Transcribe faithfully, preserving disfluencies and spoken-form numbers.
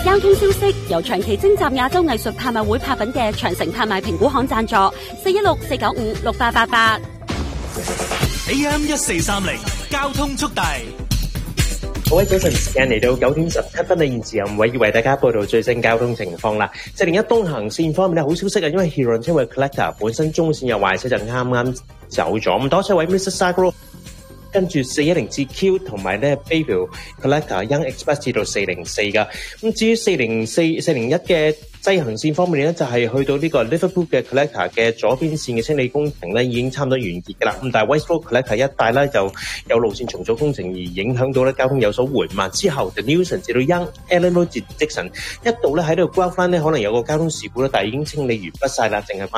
交通消息由長期徵集亞洲藝術拍賣會拍品嘅長城拍賣評估行贊助，四一六四九五六八八八。 A M 一四三零交通速遞。 各位早晨，時間嚟到九點十七分，現時由偉要為大家報道最新交通情況啦。四零一東行線方面咧，好消息啊，因為 Huron 車位 Collector 本身中線有壞車就啱啱走咗，咁多車位 Mister Sagro。跟住四一零至 Q 同埋咧 Bayview Collector Young Express 至到四零四噶。咁至於四零四、四零一嘅西行線方面咧，就係、是、去到呢個 Liverpool 嘅 Collector 嘅左邊線嘅清理工程咧，已經差唔多完結噶啦。咁但係 West Road Collector 一帶咧就有路線重組工程而影響到咧交通有所緩慢。之後就 Newson 至到 Young Allen Road 至 Dixon 一度咧喺度 Guelph 咧可能有個交通事故咧，但係已經清理完畢晒啦，淨係